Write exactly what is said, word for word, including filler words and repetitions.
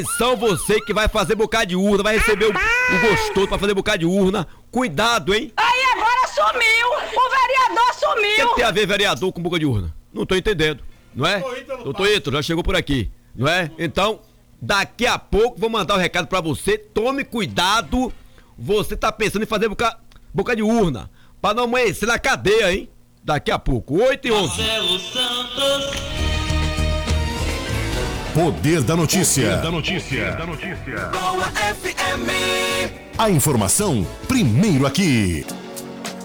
Atenção, você que vai fazer bocado de urna, vai receber o, o gostoso pra fazer bocado de urna. Cuidado, hein? Aí agora sumiu! O vereador O sumiu! que tem a ver vereador com boca de urna? Não tô entendendo, não é? Doutor Ítalo já chegou por aqui, não é? Então, daqui a pouco vou mandar o um recado pra você. Tome cuidado. Você tá pensando em fazer boca, boca de urna pra não amanhecer na cadeia, hein? Daqui a pouco, oito e onze. Poder da notícia. Poder da notícia. Poder da notícia. A informação primeiro aqui.